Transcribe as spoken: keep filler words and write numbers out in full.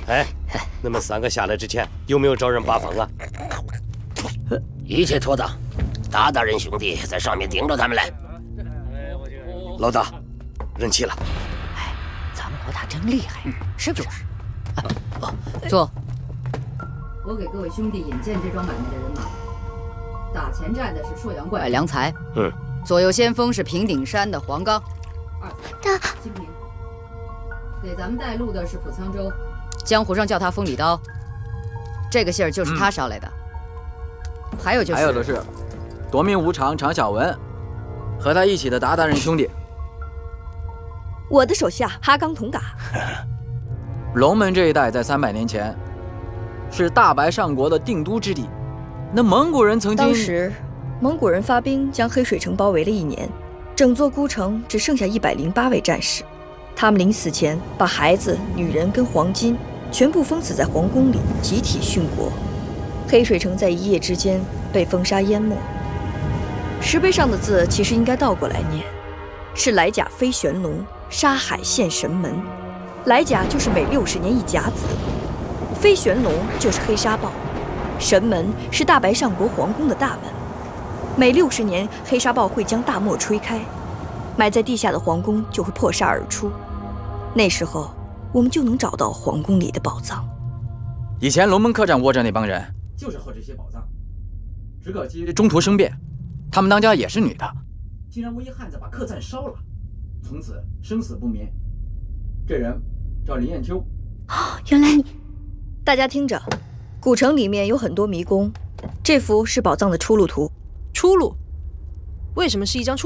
哎，你们三个下来之前有没有找人把风啊？ 一切妥当，达大人兄弟在上面盯着他们来。 老大，人齐了。 哎，咱们老大真厉害，是不是？坐。 我给各位兄弟引荐这桩买卖的人马，打前站的是朔阳怪良才， 嗯， 左右先锋是平顶山的黄刚， 二大金平，给咱们带路的是蒲沧州， 江湖上叫他风里刀，这个信儿就是他捎来的。嗯、还有就是， 还有的是夺命无常常小文，和他一起的达大人兄弟。 我的手下哈刚同嘎。 龙门这一带在三百年前是大白上国的定都之地，那蒙古人曾经…… 当时蒙古人发兵将黑水城包围了一年，整座孤城只剩下一百零八位战士，他们临死前把孩子、女人跟黄金全部封死在皇宫里，集体殉国。黑水城在一夜之间被风沙淹没。石碑上的字其实应该倒过来念，是来甲飞玄龙，沙海现神门。来甲就是每六十年一甲子，飞玄龙就是黑沙豹，神门是大白上国皇宫的大门。每六十年，黑沙豹会将大漠吹开，埋在地下的皇宫就会破沙而出。那时候，我们就能找到皇宫里的宝藏。 以前龙门客栈窝着那帮人，就是好这些宝藏。只可惜中途生变，他们当家也是女的，竟然为一汉子把客栈烧了，从此生死不眠。这人叫林彦秋。 哦，原来你……大家听着，古城里面有很多迷宫，这幅是宝藏的出路图。 出路？为什么是一张出？